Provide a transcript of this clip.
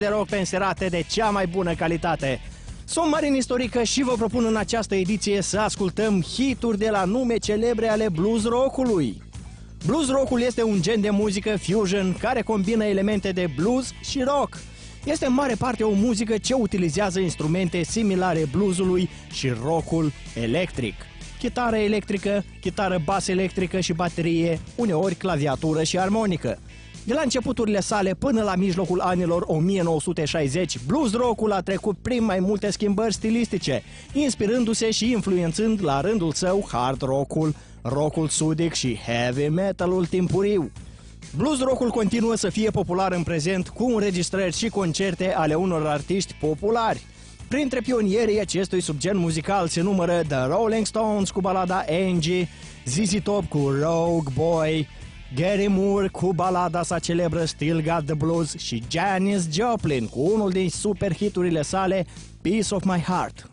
de rock penserate de cea mai bună calitate. Sunt Marin Istorică și vă propun în această ediție să ascultăm hituri de la nume celebre ale blues rock-ului. Blues rock-ul este un gen de muzică fusion care combină elemente de blues și rock. Este în mare parte o muzică ce utilizează instrumente similare bluesului și rock-ul electric. Chitară electrică, chitară bas electrică și baterie, uneori claviatură și armonică. De la începuturile sale până la mijlocul anilor 1960, blues rock-ul a trecut prin mai multe schimbări stilistice, inspirându-se și influențând la rândul său hard rock-ul, rock-ul sudic și heavy metal-ul timpuriu. Blues rock-ul continuă să fie popular în prezent cu înregistrări și concerte ale unor artiști populari. Printre pionierii acestui subgen muzical se numără The Rolling Stones cu balada Angie, ZZ Top cu Rogue Boy, Gary Moore cu balada sa celebră Still Got the Blues și Janis Joplin cu unul din super hiturile sale Piece of My Heart.